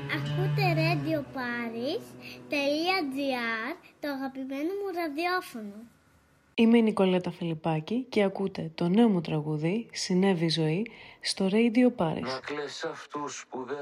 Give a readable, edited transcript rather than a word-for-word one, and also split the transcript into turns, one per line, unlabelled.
Ακούτε radioparis.gr, το αγαπημένο μου ραδιόφωνο.
Είμαι η Νικολέτα Φιλιππάκη και ακούτε το νέο μου τραγούδι «Συνέβη η ζωή» στο Radio Paris.
Να κλαις αυτούς που δεν